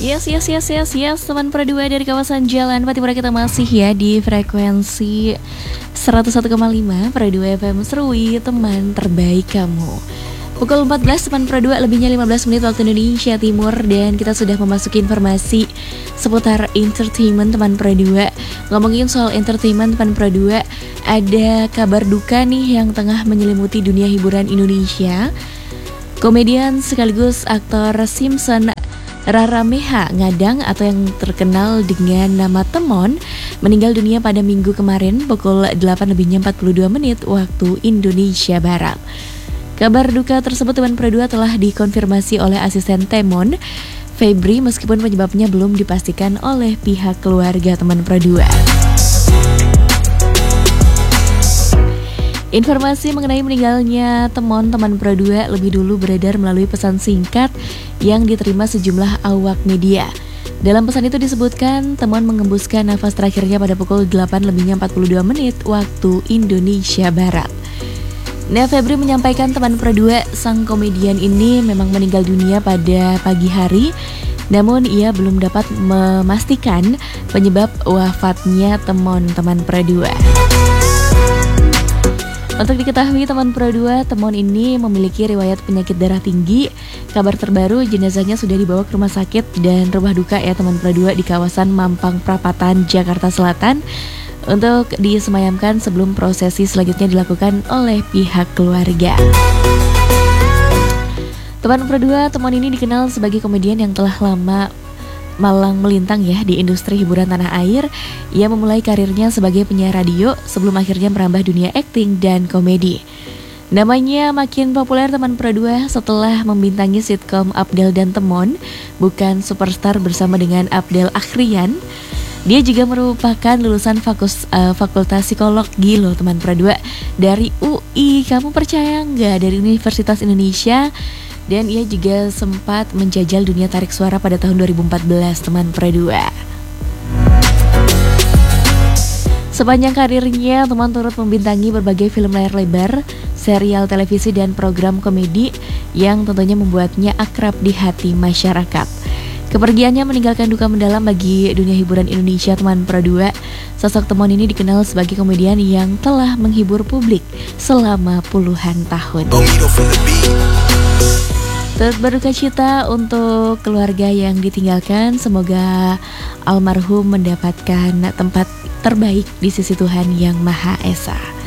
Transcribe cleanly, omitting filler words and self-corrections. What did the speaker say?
Yes, teman Perdua dari kawasan Jalan Patibura, kita masih ya di frekuensi 101,5 Perdua FM Serui, teman terbaik kamu. Pukul 14 teman Perdua, lebihnya 15 menit waktu Indonesia Timur, dan kita sudah memasuki informasi seputar entertainment teman Perdua. Ngomongin soal entertainment teman Perdua, ada kabar duka nih yang tengah menyelimuti dunia hiburan Indonesia. Komedian sekaligus aktor Simpson Rarameha Ngadang atau yang terkenal dengan nama Temon meninggal dunia pada Minggu kemarin pukul 8:42 waktu Indonesia Barat. Kabar duka tersebut teman Perdua telah dikonfirmasi oleh asisten Temon, Febri, meskipun penyebabnya belum dipastikan oleh pihak keluarga teman Perdua. Informasi mengenai meninggalnya Temon teman Perdua lebih dulu beredar melalui pesan singkat yang diterima sejumlah awak media. Dalam pesan itu disebutkan Temon mengembuskan nafas terakhirnya pada pukul 8:42 waktu Indonesia Barat. Febri menyampaikan teman Perdua, sang komedian ini memang meninggal dunia pada pagi hari, namun ia belum dapat memastikan penyebab wafatnya Temon teman Perdua. Untuk diketahui teman Perdua, Temon ini memiliki riwayat penyakit darah tinggi. Kabar terbaru, jenazahnya sudah dibawa ke rumah sakit dan rumah duka ya teman Perdua di kawasan Mampang Perapatan, Jakarta Selatan untuk disemayamkan sebelum prosesi selanjutnya dilakukan oleh pihak keluarga. Teman Perdua, Temon ini dikenal sebagai komedian yang telah lama malang melintang ya di industri hiburan tanah air. Ia memulai karirnya sebagai penyiar radio sebelum akhirnya merambah dunia akting dan komedi. Namanya makin populer teman Perdua setelah membintangi sitkom Abdel dan Temon, bukan superstar bersama dengan Abdel Akhrian. Dia juga merupakan lulusan fakultas psikologi loh teman Perdua dari UI. Kamu percaya nggak? Dari Universitas Indonesia. Dan ia juga sempat menjajal dunia tarik suara pada tahun 2014 teman Perdua. Sepanjang karirnya, Temon turut membintangi berbagai film layar lebar, serial televisi dan program komedi yang tentunya membuatnya akrab di hati masyarakat. Kepergiannya meninggalkan duka mendalam bagi dunia hiburan Indonesia teman Perdua. Sosok Temon ini dikenal sebagai komedian yang telah menghibur publik selama puluhan tahun. Turut berduka cita untuk keluarga yang ditinggalkan. Semoga almarhum mendapatkan tempat terbaik di sisi Tuhan Yang Maha Esa.